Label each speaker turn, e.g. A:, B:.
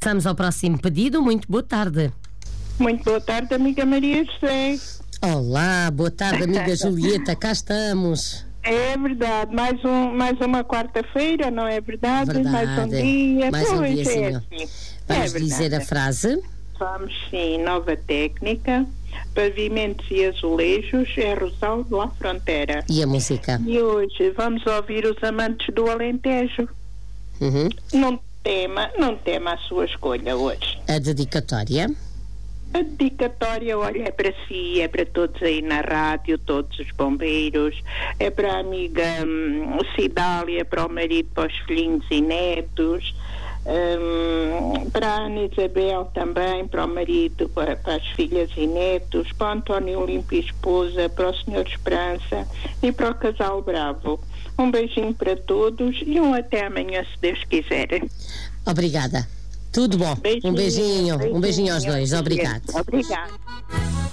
A: Vamos ao próximo pedido. Muito boa tarde.
B: Muito boa tarde, amiga Maria José.
A: Olá, boa tarde, amiga Julieta. Cá estamos.
B: É verdade, mais uma quarta-feira, não é verdade?
A: Verdade.
B: Mais um dia.
A: Mais um
B: Pois
A: dia, sim.
B: é assim.
A: Vamos dizer a frase.
B: Vamos sim, nova técnica. Pavimentos e azulejos é Rosal de La Frontera.
A: E a música?
B: E hoje vamos ouvir os amantes do Alentejo. Não tema a sua escolha hoje.
A: A dedicatória?
B: A dedicatória, olha, é para si, é para todos aí na rádio, todos os bombeiros, é para a amiga Cidália, para o marido, para os filhinhos e netos, para a Ana Isabel também, para o marido, para as filhas e netos, para o António Olimpo e esposa, para o Senhor Esperança e para o casal Bravo. Um beijinho para todos e até amanhã, se Deus quiser.
A: Obrigada. Tudo bom. Um beijinho aos dois. Obrigado.
B: Obrigada.